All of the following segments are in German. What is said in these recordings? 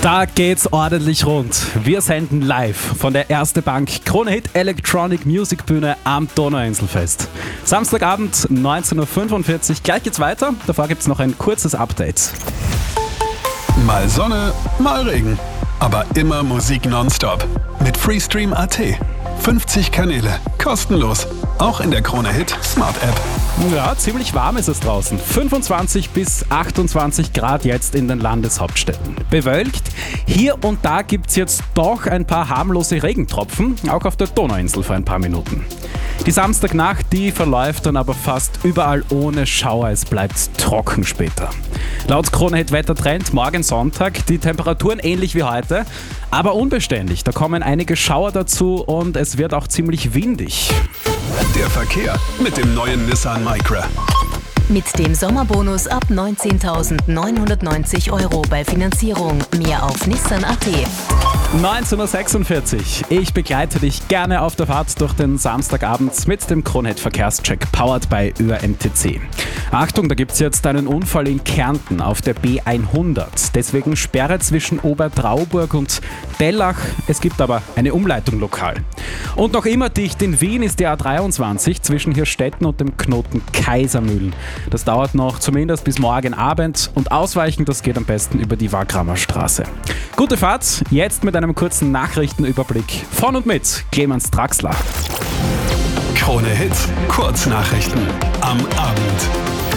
Da geht's ordentlich rund. Wir senden live von der Erste Bank Krone Hit Electronic Music Bühne am Donauinselfest. Samstagabend 19.45 Uhr. Gleich geht's weiter. Davor gibt's noch ein kurzes Update. Mal Sonne, mal Regen. Aber immer Musik nonstop. Mit Freestream.at. 50 Kanäle. Kostenlos. Auch in der Krone Hit Smart App. Ja, ziemlich warm ist es draußen. 25 bis 28 Grad jetzt in den Landeshauptstädten. Bewölkt. Hier und da gibt's jetzt doch ein paar harmlose Regentropfen, auch auf der Donauinsel für ein paar Minuten. Die Samstagnacht, die verläuft dann aber fast überall ohne Schauer. Es bleibt trocken später. Laut Krone Hit Wettertrend morgen Sonntag die Temperaturen ähnlich wie heute, aber unbeständig. Da kommen einige Schauer dazu und es wird auch ziemlich windig. Der Verkehr mit dem neuen Nissan Micra. Mit dem Sommerbonus ab 19.990 € bei Finanzierung. Mehr auf Nissan.at. 19.46 Uhr. Ich begleite dich gerne auf der Fahrt durch den Samstagabend mit dem Krone Hit Verkehrscheck, powered by ÖMTC. Achtung, da gibt es jetzt einen Unfall in Kärnten auf der B100. Deswegen Sperre zwischen Obertrauburg und Dellach. Es gibt aber eine Umleitung lokal. Und noch immer dicht in Wien ist die A23 zwischen Hirstetten und dem Knoten Kaisermühlen. Das dauert noch zumindest bis morgen Abend und ausweichen, das geht am besten über die Wagramer Straße. Gute Fahrt, jetzt mit einem kurzen Nachrichtenüberblick von und mit Clemens Draxler. Krone Hit Kurznachrichten am Abend.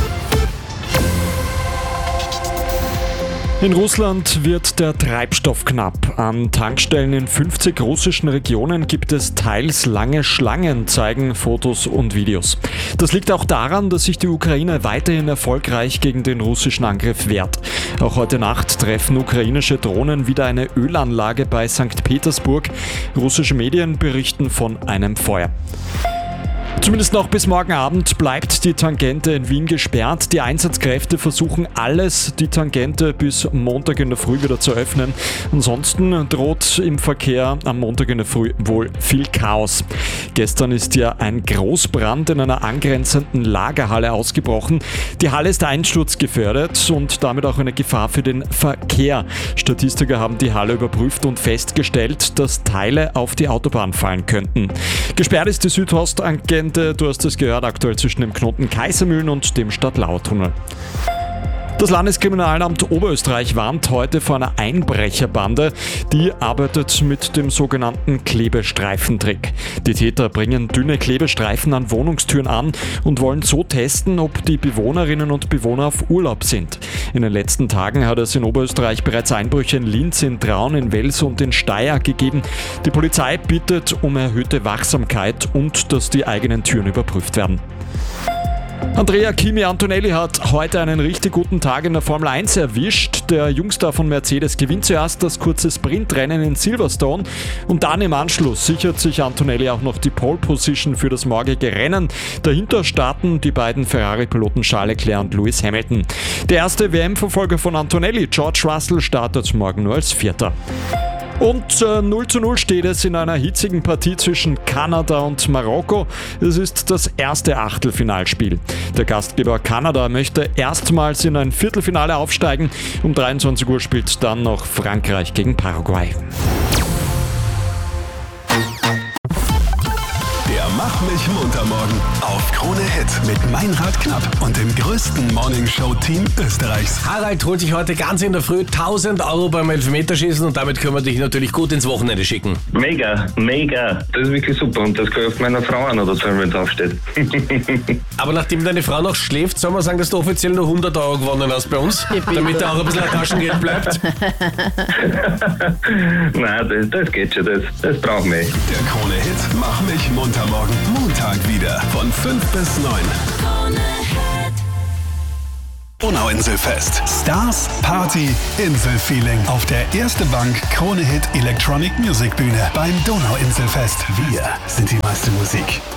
In Russland wird der Treibstoff knapp. An Tankstellen in 50 russischen Regionen gibt es teils lange Schlangen, zeigen Fotos und Videos. Das liegt auch daran, dass sich die Ukraine weiterhin erfolgreich gegen den russischen Angriff wehrt. Auch heute Nacht treffen ukrainische Drohnen wieder eine Ölanlage bei St. Petersburg. Russische Medien berichten von einem Feuer. Zumindest noch bis morgen Abend bleibt die Tangente in Wien gesperrt. Die Einsatzkräfte versuchen alles, die Tangente bis Montag in der Früh wieder zu öffnen. Ansonsten droht im Verkehr am Montag in der Früh wohl viel Chaos. Gestern ist ja ein Großbrand in einer angrenzenden Lagerhalle ausgebrochen. Die Halle ist einsturzgefährdet und damit auch eine Gefahr für den Verkehr. Statistiker haben die Halle überprüft und festgestellt, dass Teile auf die Autobahn fallen könnten. Gesperrt ist die Südosttangente. Du hast es gehört, aktuell zwischen dem Knoten Kaisermühlen und dem Stadtlautunnel. Das Landeskriminalamt Oberösterreich warnt heute vor einer Einbrecherbande, die arbeitet mit dem sogenannten Klebestreifentrick. Die Täter bringen dünne Klebestreifen an Wohnungstüren an und wollen so testen, ob die Bewohnerinnen und Bewohner auf Urlaub sind. In den letzten Tagen hat es in Oberösterreich bereits Einbrüche in Linz, in Traun, in Wels und in Steyr gegeben. Die Polizei bittet um erhöhte Wachsamkeit und dass die eigenen Türen überprüft werden. Andrea Kimi Antonelli hat heute einen richtig guten Tag in der Formel 1 erwischt. Der Jungstar von Mercedes gewinnt zuerst das kurze Sprintrennen in Silverstone und dann im Anschluss sichert sich Antonelli auch noch die Pole Position für das morgige Rennen. Dahinter starten die beiden Ferrari-Piloten Charles Leclerc und Lewis Hamilton. Der erste WM-Verfolger von Antonelli, George Russell, startet morgen nur als Vierter. Und 0:0 steht es in einer hitzigen Partie zwischen Kanada und Marokko. Es ist das erste Achtelfinalspiel. Der Gastgeber Kanada möchte erstmals in ein Viertelfinale aufsteigen. Um 23 Uhr spielt dann noch Frankreich gegen Paraguay. Mach mich munter morgen auf Krone Hit mit Meinrad Knapp und dem größten Morningshow-Team Österreichs. Harald holt sich heute ganz in der Früh 1.000 € beim Elfmeterschießen und damit können wir dich natürlich gut ins Wochenende schicken. Mega. Das ist wirklich super und das kann ich auf meiner Frau auch noch erzählen, wenn es aufsteht. Aber nachdem deine Frau noch schläft, soll man sagen, dass du offiziell nur 100 € gewonnen hast bei uns, damit da auch ein bisschen Taschengeld bleibt. Nein, das geht schon, das brauchen wir. Der Krone Hit Mach mich munter morgen. Montag wieder von 5 bis 9. Donauinselfest. Stars, Party, Inselfeeling. Auf der Erste Bank Krone Hit Electronic Music Bühne beim Donauinselfest. Wir sind die meiste Musik.